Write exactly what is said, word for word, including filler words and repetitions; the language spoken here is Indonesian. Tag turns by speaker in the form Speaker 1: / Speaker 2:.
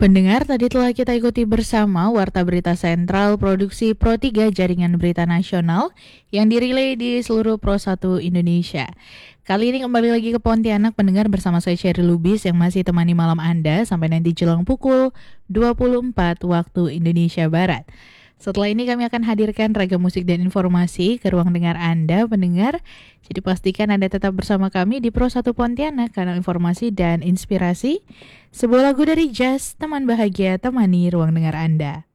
Speaker 1: Pendengar, tadi telah kita ikuti bersama Warta Berita Sentral Produksi Pro tiga Jaringan Berita Nasional yang dirilai di seluruh Pro satu Indonesia. Kali ini kembali lagi ke Pontianak, pendengar, bersama saya Sherry Lubis yang masih temani malam Anda sampai nanti jelang pukul dua puluh empat waktu Indonesia Barat. Setelah ini kami akan hadirkan ragam musik dan informasi ke ruang dengar Anda, pendengar. Jadi pastikan Anda tetap bersama kami di Pro satu Pontianak, kanal informasi dan inspirasi. Sebuah lagu dari Jazz, teman bahagia temani ruang dengar Anda.